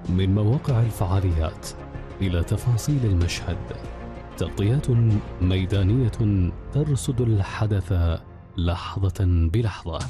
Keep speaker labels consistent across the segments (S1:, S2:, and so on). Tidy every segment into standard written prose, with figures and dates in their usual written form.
S1: من مواقع الفعاليات إلى تفاصيل المشهد، تغطيات ميدانية ترصد الحدث لحظة بلحظة.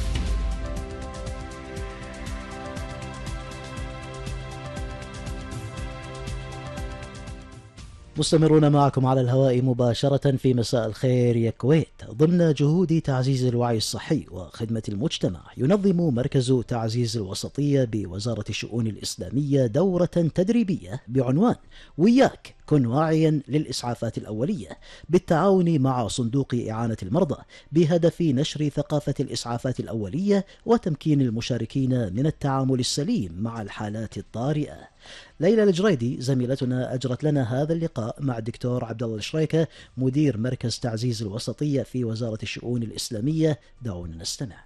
S2: مستمرون معكم على الهواء مباشرة في مساء الخير يا كويت. ضمن جهود تعزيز الوعي الصحي وخدمة المجتمع، ينظم مركز تعزيز الوسطية بوزارة الشؤون الإسلامية دورة تدريبية بعنوان وياك كن واعيا للإسعافات الأولية، بالتعاون مع صندوق إعانة المرضى، بهدف نشر ثقافة الإسعافات الأولية وتمكين المشاركين من التعامل السليم مع الحالات الطارئة. ليلى الجريدي زميلتنا أجرت لنا هذا اللقاء مع الدكتور عبد الله الشريكة، مدير مركز تعزيز الوسطية في وزارة الشؤون الإسلامية. دعونا نستمع.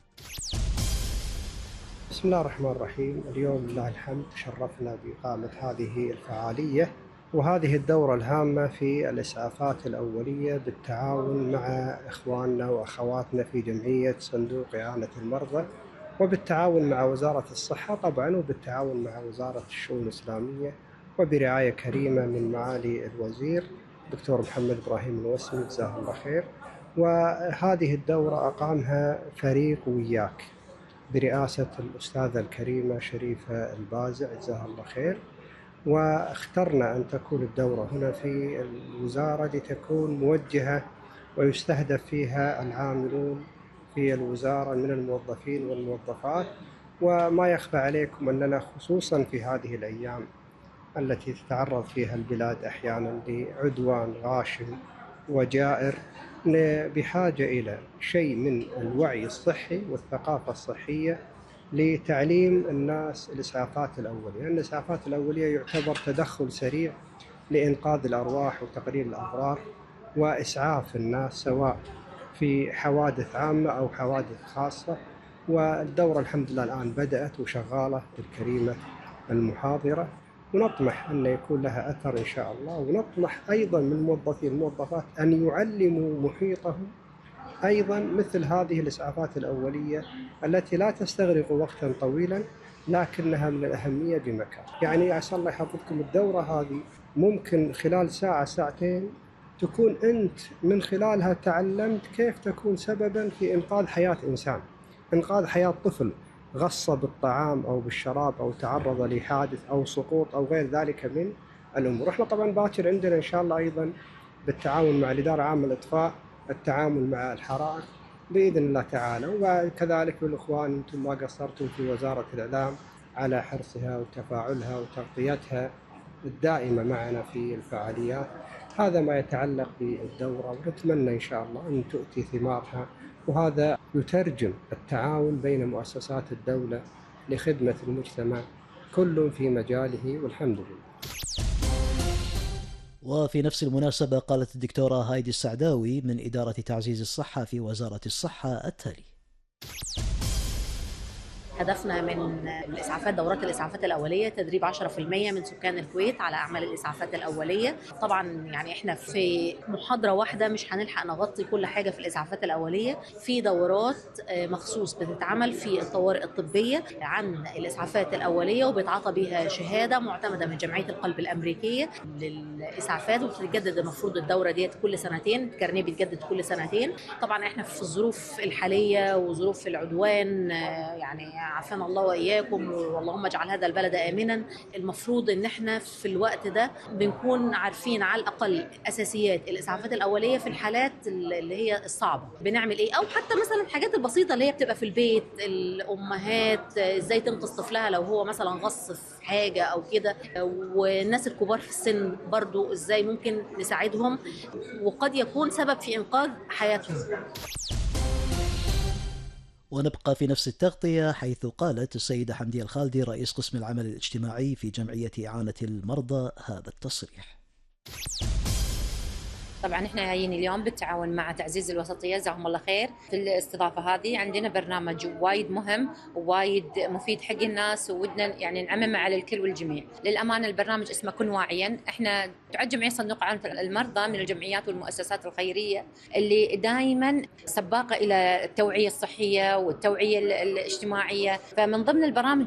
S3: بسم الله الرحمن الرحيم. اليوم لله الحمد شرفنا بإقامة هذه الفعالية وهذه الدورة الهامة في الإسعافات الأولية بالتعاون مع إخواننا وأخواتنا في جمعية صندوق إعانة المرضى، وبالتعاون مع وزارة الصحة طبعا، وبالتعاون مع وزارة الشؤون الإسلامية، وبرعاية كريمة من معالي الوزير دكتور محمد إبراهيم الوسمي جزاه الله خير. وهذه الدورة أقامها فريق وياك برئاسة الأستاذة الكريمة شريفة البازع جزاها الله خير. واخترنا أن تكون الدورة هنا في الوزارة لتكون موجهة ويستهدف فيها العاملون في الوزارة من الموظفين والموظفات. وما يخفى عليكم أننا خصوصا في هذه الأيام التي تتعرض فيها البلاد أحيانا لعدوان غاشم وجائر، بحاجة إلى شيء من الوعي الصحي والثقافة الصحية لتعليم الناس الإسعافات الأولية. يعني الإسعافات الأولية يعتبر تدخل سريع لإنقاذ الأرواح وتقليل الأضرار وإسعاف الناس سواء في حوادث عامة أو حوادث خاصة. والدورة الحمد لله الآن بدأت وشغالة بالكريمة المحاضرة، ونطمح أن يكون لها أثر إن شاء الله. ونطمح أيضا من الموظفين والموظفات أن يعلموا محيطهم أيضا مثل هذه الإسعافات الأولية التي لا تستغرق وقتا طويلا لكنها من الأهمية بمكان. يعني عسى الله يحفظكم، الدورة هذه ممكن خلال ساعة ساعتين تكون أنت من خلالها تعلمت كيف تكون سببا في إنقاذ حياة إنسان، إنقاذ حياة طفل غص بالطعام أو بالشراب أو تعرض لحادث أو سقوط أو غير ذلك من الأمور. احنا طبعا باكر عندنا إن شاء الله أيضا بالتعاون مع الإدارة العامة للإطفاء التعامل مع الحرائق بإذن الله تعالى. وكذلك الإخوان أنتم ما قصرتم في وزارة الإعلام على حرصها وتفاعلها وتغطيتها الدائمة معنا في الفعاليات. هذا ما يتعلق بالدورة، ونتمنى إن شاء الله أن تؤتي ثمارها، وهذا يترجم التعاون بين مؤسسات الدولة لخدمة المجتمع كل في مجاله، والحمد لله.
S2: وفي نفس المناسبة قالت الدكتورة هايدي السعداوي من إدارة تعزيز الصحة في وزارة الصحة التالي:
S4: هدفنا من الإسعافات، دورات الإسعافات الأولية، تدريب 10% من سكان الكويت على أعمال الإسعافات الأولية. طبعا يعني إحنا في محاضرة واحدة مش هنلحق نغطي كل حاجة في الإسعافات الأولية. في دورات مخصوص بتتعمل في الطوارئ الطبية عن الإسعافات الأولية، وبيتعاطى بها شهادة معتمدة من جمعية القلب الأمريكية للإسعافات، وبتتجدد المفروض الدورة ديت كل سنتين، الكارنيه بيتجدد كل سنتين. طبعا إحنا في الظروف الحالية وظروف العدوان، يعني عافانا الله وإياكم، واللهم اجعل هذا البلد آمنا، المفروض إن احنا في الوقت ده بنكون عارفين على الأقل أساسيات الإسعافات الأولية في الحالات اللي هي الصعبة بنعمل إيه، أو حتى مثلا الحاجات البسيطة اللي هي بتبقى في البيت، الأمهات إزاي تنقذ طفلها لو هو مثلا غص في حاجة أو كده، والناس الكبار في السن برضو إزاي ممكن نساعدهم وقد يكون سبب في إنقاذ حياتهم.
S2: ونبقى في نفس التغطية، حيث قالت السيدة حمدية الخالدي رئيس قسم العمل الاجتماعي في جمعية إعانة المرضى هذا التصريح:
S5: طبعا احنا جايين اليوم بالتعاون مع تعزيز الوسطيه جزاهم الله خير في الاستضافه هذه. عندنا برنامج وايد مهم ووايد مفيد حق الناس، وودنا يعني نعممه على الكل والجميع. للامانه البرنامج اسمه كن واعيا. احنا تعد جمعيه صندوق إعانة المرضى من الجمعيات والمؤسسات الخيريه اللي دائما سباقه الى التوعيه الصحيه والتوعيه الاجتماعيه. فمن ضمن البرامج